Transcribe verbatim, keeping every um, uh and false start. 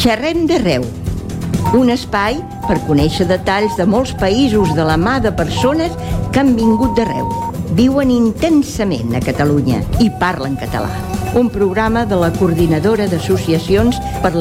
Xerrem d'arreu, un espai per conèixer detalls de molts països de la mà de persones que han vingut d'arreu, viuen intensament a Catalunya i parlen català. Un programa de la Coordinadora d'Associacions per la